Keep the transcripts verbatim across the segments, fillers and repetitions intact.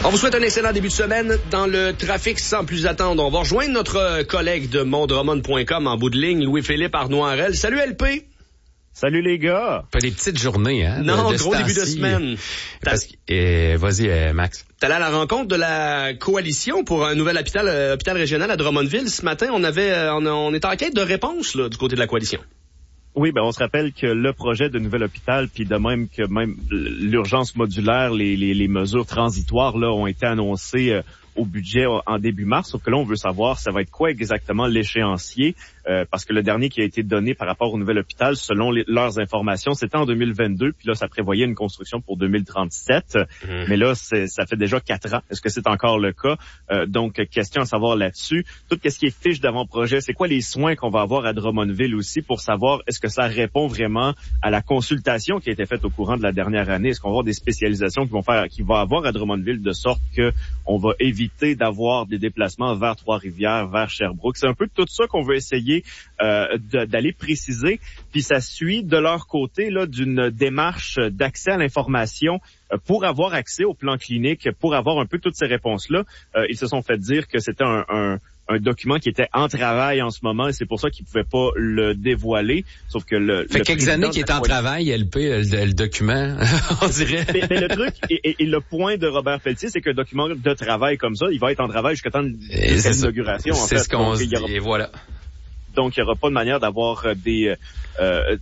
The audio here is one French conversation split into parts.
On vous souhaite un excellent début de semaine dans le trafic sans plus attendre. On va rejoindre notre collègue de mondroman point com en bout de ligne, Louis-Philippe Arnoirel. Salut L P! Salut les gars! Pas des petites journées, hein? Non, de, de gros début de semaine. Parce que, euh, vas-y, euh, Max. T'es allé à la rencontre de la coalition pour un nouvel hôpital, euh, hôpital régional à Drummondville. Ce matin, on avait, euh, on, on est en quête de réponse là, du côté de la coalition. Oui, ben on se rappelle que le projet de nouvel hôpital, puis de même que même l'urgence modulaire, les, les, les mesures transitoires là ont été annoncées euh, au budget en début mars, sauf que là, on veut savoir ça va être quoi exactement l'échéancier, euh, parce que le dernier qui a été donné par rapport au nouvel hôpital, selon les, leurs informations, c'était en deux mille vingt-deux, puis là, ça prévoyait une construction pour deux mille trente-sept, mmh. mais là, c'est, ça fait déjà quatre ans. Est-ce que c'est encore le cas? Euh, donc, question à savoir là-dessus. Tout ce qui est fiche d'avant-projet, c'est quoi les soins qu'on va avoir à Drummondville aussi pour savoir est-ce que ça répond vraiment à la consultation qui a été faite au courant de la dernière année? Est-ce qu'on va avoir des spécialisations qui vont faire, qui va avoir à Drummondville de sorte que on va éviter d'avoir des déplacements vers Trois-Rivières, vers Sherbrooke. C'est un peu tout ça qu'on veut essayer euh, de, d'aller préciser. Puis ça suit de leur côté là d'une démarche d'accès à l'information euh, pour avoir accès au plan clinique, pour avoir un peu toutes ces réponses-là. Euh, ils se sont fait dire que c'était un, un un document qui était en travail en ce moment et c'est pour ça qu'ils pouvaient pas le dévoiler. Sauf que le... Fait le quelques années qu'il est en travail, L P, le, le document, on dirait. Mais, mais le truc, et, et, et le point de Robert Pelletier, c'est qu'un document de travail comme ça, il va être en travail jusqu'à temps de l'inauguration. C'est, en c'est fait. ce qu'on donc, se dit, aura, et voilà. Donc, il n'y aura pas de manière d'avoir des... Euh,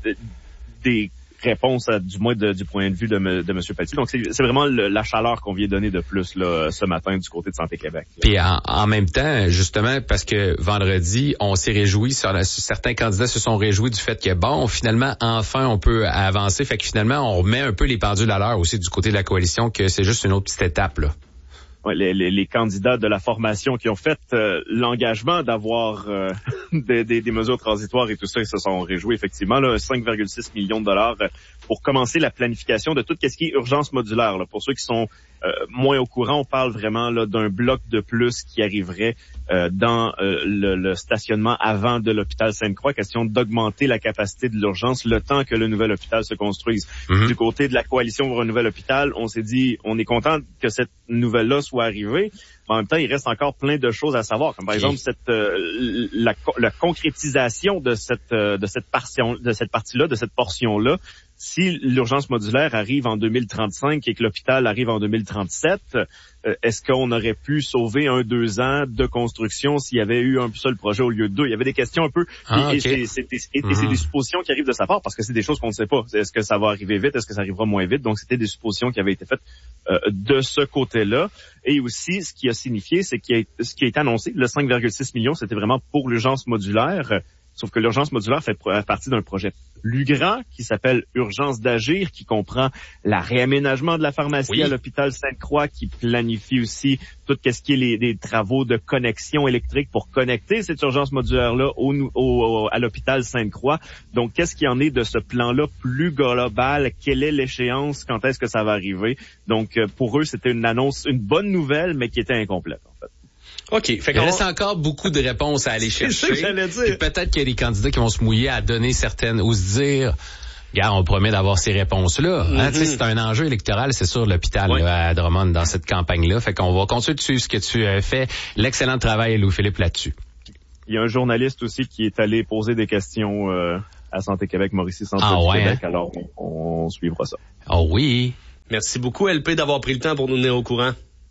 des réponse, à, du moins de, du point de vue de, de M. Pelletier. Donc, c'est, c'est vraiment le, la chaleur qu'on vient donner de plus là, ce matin du côté de Santé Québec. Là. Puis en, en même temps, justement, parce que vendredi, on s'est réjoui, sur la, certains candidats se sont réjouis du fait que, bon, finalement, enfin, on peut avancer. Fait que finalement, on remet un peu les pendules à l'heure aussi du côté de la coalition, que c'est juste une autre petite étape, là. Ouais, les, les, les candidats de la formation qui ont fait euh, l'engagement d'avoir euh, des, des, des mesures transitoires et tout ça, ils se sont réjouis effectivement. Là, cinq virgule six millions de dollars pour commencer la planification de tout ce qui est urgence modulaire. Là. Pour ceux qui sont euh, moins au courant, on parle vraiment là d'un bloc de plus qui arriverait euh, dans euh, le, le stationnement avant de l'hôpital Sainte-Croix. Question d'augmenter la capacité de l'urgence le temps que le nouvel hôpital se construise. Mm-hmm. Du côté de la coalition pour un nouvel hôpital, on s'est dit, on est content que cette nouvelle-là soit arrivée. En même temps, il reste encore plein de choses à savoir, comme par exemple cette euh, la, la concrétisation de cette euh, de cette portion de cette partie-là, de cette portion-là. Si l'urgence modulaire arrive en deux mille trente-cinq et que l'hôpital arrive en deux mille trente-sept, euh, est-ce qu'on aurait pu sauver un, deux ans de construction s'il y avait eu un seul projet au lieu de deux? Il y avait des questions un peu, ah, et, okay. et, c'est, et, et, mm-hmm. et c'est des suppositions qui arrivent de sa part parce que c'est des choses qu'on ne sait pas. Est-ce que ça va arriver vite? Est-ce que ça arrivera moins vite? Donc, c'était des suppositions qui avaient été faites euh, de ce côté-là. Et aussi, ce qui a signifié, c'est qu'il y a, ce qui a été annoncé, le cinq virgule six millions, c'était vraiment pour l'urgence modulaire. Sauf que l'urgence modulaire fait partie d'un projet plus grand qui s'appelle Urgence d'agir, qui comprend la réaménagement de la pharmacie oui. à l'hôpital Sainte-Croix, qui planifie aussi tout ce qui est les, les travaux de connexion électrique pour connecter cette urgence modulaire-là au, au, à l'hôpital Sainte-Croix. Donc, qu'est-ce qu'il y en est de ce plan-là plus global? Quelle est l'échéance? Quand est-ce que ça va arriver? Donc, pour eux, c'était une annonce, une bonne nouvelle, mais qui était incomplète, en fait. OK. Fait Il reste encore beaucoup de réponses à aller chercher. C'est ça que j'allais dire. Puis peut-être qu'il y a des candidats qui vont se mouiller à donner certaines, ou se dire, regarde, on promet d'avoir ces réponses-là. Mm-hmm. Hein, tu sais, c'est un enjeu électoral, c'est sûr, l'hôpital oui. là, à Drummond dans cette campagne-là. Fait qu'on va continuer de suivre ce que tu euh, fais. L'excellent travail, Louis-Philippe, là-dessus. Il y a un journaliste aussi qui est allé poser des questions euh, à Santé Québec, Mauricie Santé ah, ouais, Québec. Hein? Alors, on, on suivra ça. Oh oui. Merci beaucoup, L P, d'avoir pris le temps pour nous tenir au courant.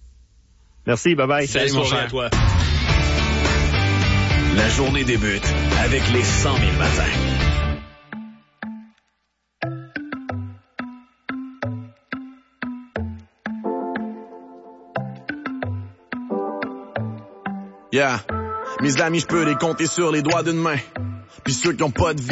Merci, bye-bye. Salut, mon cher. À toi. La journée débute avec les cent mille matins. Yeah. Mes amis, je peux les compter sur les doigts d'une main. Puis ceux qui ont pas de vie